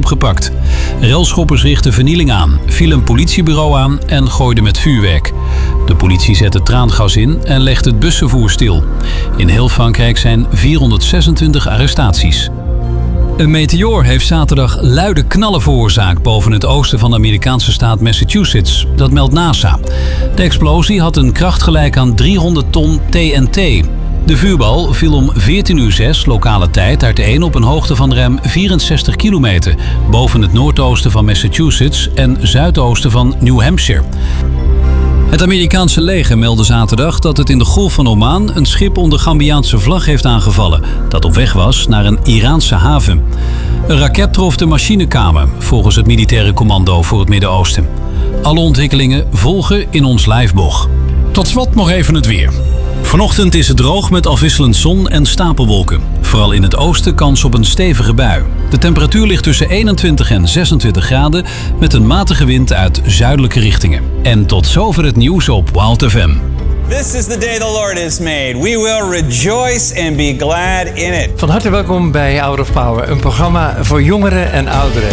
opgepakt. Relschoppers richtten vernieling aan, vielen een politiebureau aan en gooiden met vuurwerk. De politie zette traangas in en legde het bussenvoer stil. In heel Frankrijk zijn 426 arrestaties. Een meteoor heeft zaterdag luide knallen veroorzaakt boven het oosten van de Amerikaanse staat Massachusetts. Dat meldt NASA. De explosie had een kracht gelijk aan 300 ton TNT. De vuurbal viel om 14:06 lokale tijd uiteen op een hoogte van ruim 64 kilometer boven het noordoosten van Massachusetts en zuidoosten van New Hampshire. Het Amerikaanse leger meldde zaterdag dat het in de Golf van Oman een schip onder Gambiaanse vlag heeft aangevallen, dat op weg was naar een Iraanse haven. Een raket trof de machinekamer, volgens het militaire commando voor het Midden-Oosten. Alle ontwikkelingen volgen in ons liveblog. Tot slot nog even het weer. Vanochtend is het droog met afwisselend zon en stapelwolken. Vooral in het oosten kans op een stevige bui. De temperatuur ligt tussen 21 en 26 graden met een matige wind uit zuidelijke richtingen. En tot zover het nieuws op Wild FM. This is the day the Lord has made. We will rejoice and be glad in it. Van harte welkom bij Hour of Power, een programma voor jongeren en ouderen.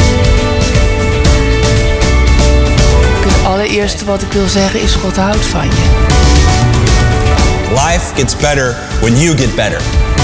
Het allereerste wat ik wil zeggen is: God houdt van je. Life gets better when you get better.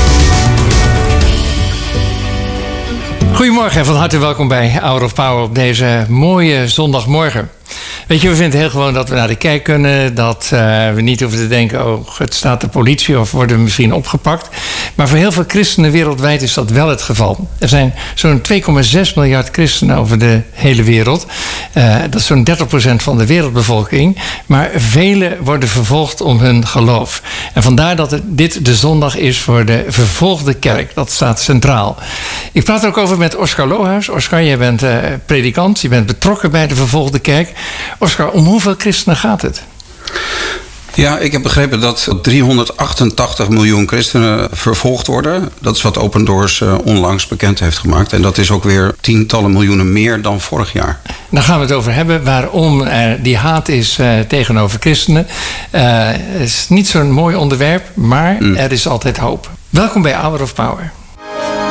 Goedemorgen en van harte welkom bij Hour of Power op deze mooie zondagmorgen. Weet je, we vinden heel gewoon dat we naar de kerk kunnen. Dat we niet hoeven te denken, oh, het staat de politie of worden we misschien opgepakt. Maar voor heel veel christenen wereldwijd is dat wel het geval. Er zijn zo'n 2,6 miljard christenen over de hele wereld. Dat is zo'n 30% van de wereldbevolking. Maar velen worden vervolgd om hun geloof. En vandaar dat dit de zondag is voor de vervolgde kerk. Dat staat centraal. Ik praat er ook over met Oscar Lohuis. Oscar, jij bent predikant. Je bent betrokken bij de vervolgde kerk. Oscar, om hoeveel christenen gaat het? Ja, ik heb begrepen dat 388 miljoen christenen vervolgd worden. Dat is wat Open Doors onlangs bekend heeft gemaakt. En dat is ook weer tientallen miljoenen meer dan vorig jaar. Daar gaan we het over hebben, waarom die haat is tegenover christenen. Het is niet zo'n mooi onderwerp, maar er is altijd hoop. Welkom bij Hour of Power.